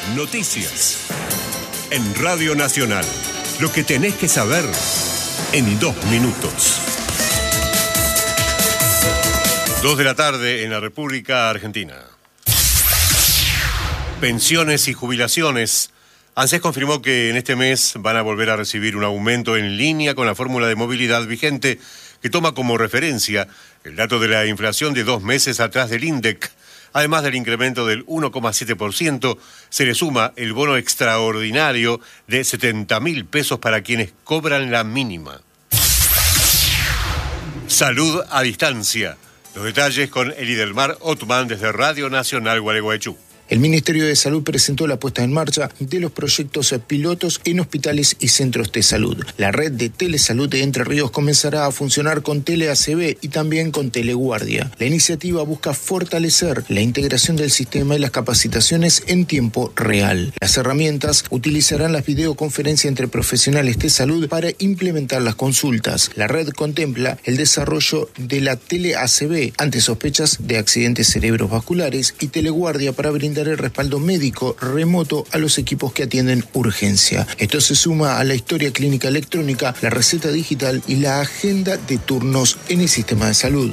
Noticias. En Radio Nacional. Lo que tenés que saber en 2 minutos. 2 de la tarde en la República Argentina. Pensiones y jubilaciones. ANSES confirmó que en este mes van a volver a recibir un aumento en línea con la fórmula de movilidad vigente que toma como referencia el dato de la inflación de 2 meses atrás del INDEC. Además del incremento del 1,7%, se le suma el bono extraordinario de 70.000 pesos para quienes cobran la mínima. Salud a distancia. Los detalles con Elidelmar Otman desde Radio Nacional Gualeguaychú. El Ministerio de Salud presentó la puesta en marcha de los proyectos pilotos en hospitales y centros de salud. La red de telesalud de Entre Ríos comenzará a funcionar con TeleACB y también con Teleguardia. La iniciativa busca fortalecer la integración del sistema y las capacitaciones en tiempo real. Las herramientas utilizarán las videoconferencias entre profesionales de salud para implementar las consultas. La red contempla el desarrollo de la TeleACB ante sospechas de accidentes cerebrovasculares y Teleguardia para brindar el respaldo médico remoto a los equipos que atienden urgencia. Esto se suma a la historia clínica electrónica, la receta digital y la agenda de turnos en el sistema de salud.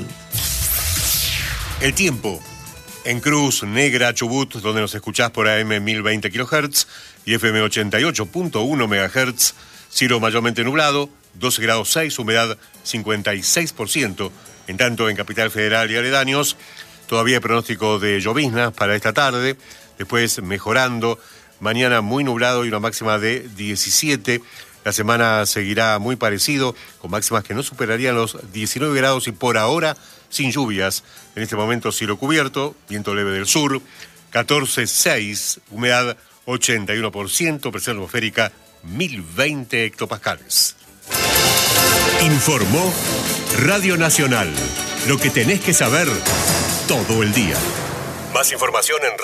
El tiempo. En Cruz Negra, Chubut, donde nos escuchás por AM 1020 kHz y FM 88.1 MHz, cielo mayormente nublado, 12 grados 6, humedad 56%. En tanto, en Capital Federal y aledaños, todavía hay pronóstico de lloviznas para esta tarde, después mejorando, mañana muy nublado y una máxima de 17. La semana seguirá muy parecido, con máximas que no superarían los 19 grados y por ahora sin lluvias. En este momento cielo cubierto, viento leve del sur, 14,6, humedad 81%, presión atmosférica 1020 hectopascales. Informó Radio Nacional. Lo que tenés que saber todo el día. Más información en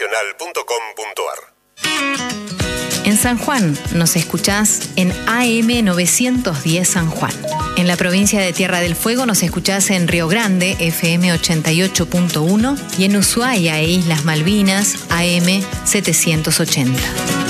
radionacional.com.ar. En San Juan nos escuchás en AM 910 San Juan. En la provincia de Tierra del Fuego nos escuchás en Río Grande, FM 88.1, y en Ushuaia e Islas Malvinas, AM 780.